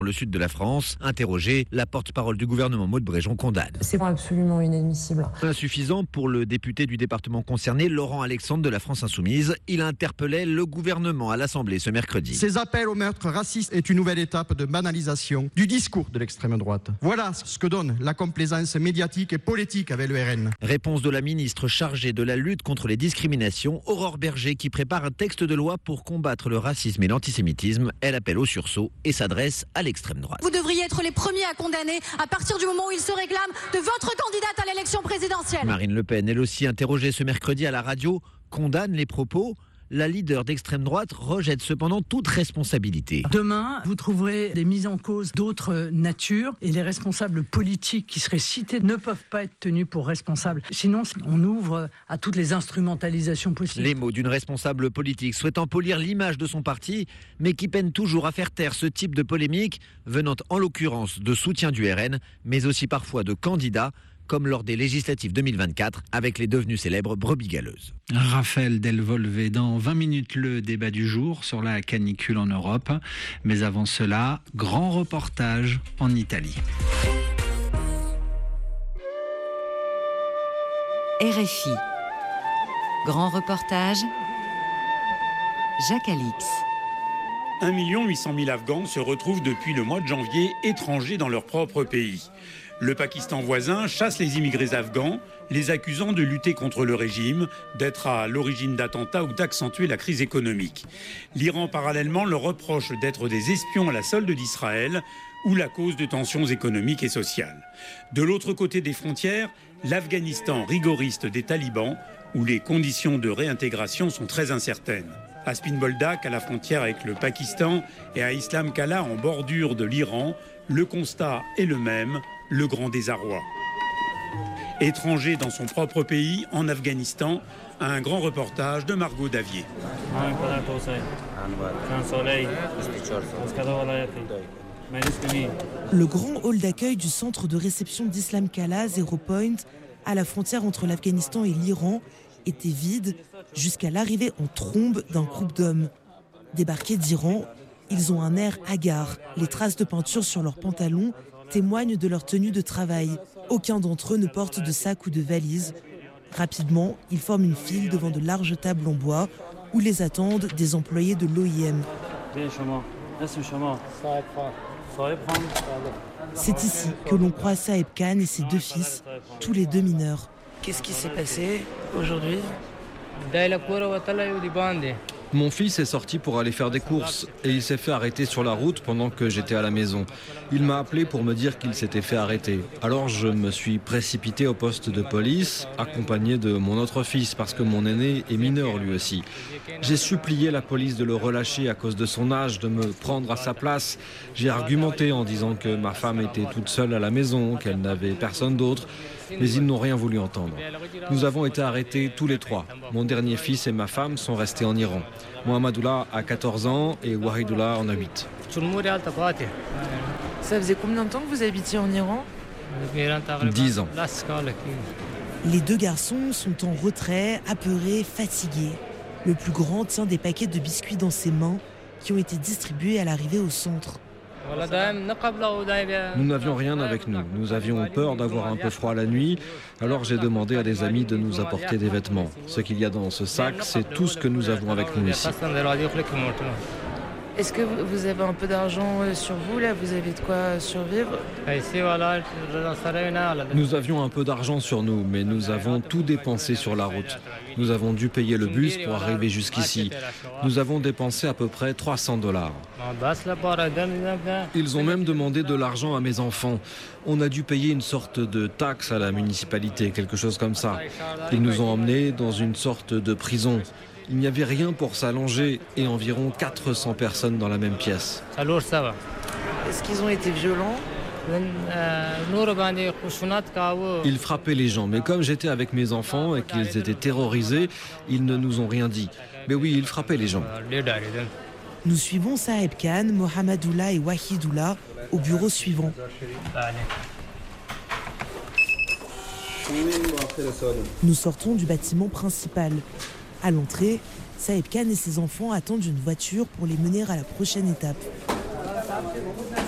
le sud de la France. Interrogé, la porte-parole du gouvernement Maud Bréjon condamne. C'est absolument inadmissible. Insuffisant pour le député du département concerné, Laurent Alexandre de la France Insoumise. Il interpellait le gouvernement à l'Assemblée ce mercredi. Ces appels au meurtre raciste est une nouvelle étape de banalisation du discours de l'extrême droite. Voilà ce que donne la complaisance médiatique et politique avec le RN. Réponse de la ministre chargée de la lutte contre les discriminations, Aurore Berger, qui prépare un texte de loi pour combattre le racisme et l'antisémitisme. Elle appelle au sursaut et s'adresse à l'extrême droite. Vous devriez être les premiers à condamner à partir du moment où il se réclame de votre candidate à l'élection présidentielle. Marine Le Pen, elle aussi interrogée ce mercredi à la radio, condamne les propos. La leader d'extrême droite rejette cependant toute responsabilité. Demain, vous trouverez des mises en cause d'autres natures et les responsables politiques qui seraient cités ne peuvent pas être tenus pour responsables. Sinon, on ouvre à toutes les instrumentalisations possibles. Les mots d'une responsable politique souhaitant polir l'image de son parti, mais qui peine toujours à faire taire ce type de polémique, venant en l'occurrence de soutien du RN, mais aussi parfois de candidats, comme lors des législatives 2024, avec les devenues célèbres brebis galeuses. Raphaël Delvolvé, dans 20 minutes, le débat du jour sur la canicule en Europe. Mais avant cela, grand reportage en Italie. RFI. Grand reportage, Jacques Alix. 1 800 000 Afghans se retrouvent depuis le mois de janvier étrangers dans leur propre pays. Le Pakistan voisin chasse les immigrés afghans, les accusant de lutter contre le régime, d'être à l'origine d'attentats ou d'accentuer la crise économique. L'Iran, parallèlement, leur reproche d'être des espions à la solde d'Israël ou la cause de tensions économiques et sociales. De l'autre côté des frontières, l'Afghanistan rigoriste des talibans, où les conditions de réintégration sont très incertaines. À Spin Boldak, à la frontière avec le Pakistan, et à Islam Kala, en bordure de l'Iran, le constat est le même, le grand désarroi. Étranger dans son propre pays, en Afghanistan, un grand reportage de Margot Davier. Le grand hall d'accueil du centre de réception d'Islam Kala, Zero Point, à la frontière entre l'Afghanistan et l'Iran, était vide jusqu'à l'arrivée en trombe d'un groupe d'hommes. Débarqués d'Iran, ils ont un air hagard. Les traces de peinture sur leurs pantalons témoignent de leur tenue de travail. Aucun d'entre eux ne porte de sac ou de valise. Rapidement, ils forment une file devant de larges tables en bois où les attendent des employés de l'OIM. C'est ici que l'on croit Saeb Khan et ses 2 fils, tous les 2 mineurs. Qu'est-ce qui s'est passé aujourd'hui ? Mon fils est sorti pour aller faire des courses et il s'est fait arrêter sur la route pendant que j'étais à la maison. Il m'a appelé pour me dire qu'il s'était fait arrêter. Alors je me suis précipité au poste de police, accompagné de mon autre fils parce que mon aîné est mineur lui aussi. J'ai supplié la police de le relâcher à cause de son âge, de me prendre à sa place. J'ai argumenté en disant que ma femme était toute seule à la maison, qu'elle n'avait personne d'autre. Mais ils n'ont rien voulu entendre. Nous avons été arrêtés tous les 3. Mon dernier fils et ma femme sont restés en Iran. Mohammedoullah a 14 ans et Wahidullah en a 8. Ça faisait combien de temps que vous habitiez en Iran ? 10 ans. Les 2 garçons sont en retrait, apeurés, fatigués. Le plus grand tient des paquets de biscuits dans ses mains qui ont été distribués à l'arrivée au centre. Nous n'avions rien avec nous. Nous avions peur d'avoir un peu froid la nuit. Alors j'ai demandé à des amis de nous apporter des vêtements. Ce qu'il y a dans ce sac, c'est tout ce que nous avons avec nous ici. Est-ce que vous avez un peu d'argent sur vous là ? Vous avez de quoi survivre ? Nous avions un peu d'argent sur nous, mais nous avons tout dépensé sur la route. Nous avons dû payer le bus pour arriver jusqu'ici. Nous avons dépensé à peu près $300. Ils ont même demandé de l'argent à mes enfants. On a dû payer une sorte de taxe à la municipalité, quelque chose comme ça. Ils nous ont emmenés dans une sorte de prison. Il n'y avait rien pour s'allonger et environ 400 personnes dans la même pièce. Est-ce qu'ils ont été violents ? Ils frappaient les gens, mais comme j'étais avec mes enfants et qu'ils étaient terrorisés, ils ne nous ont rien dit. Mais oui, ils frappaient les gens. Nous suivons Saeb Khan, Mohammedoullah et Wahidullah au bureau suivant. Nous sortons du bâtiment principal. À l'entrée, Saeb Khan et ses enfants attendent une voiture pour les mener à la prochaine étape.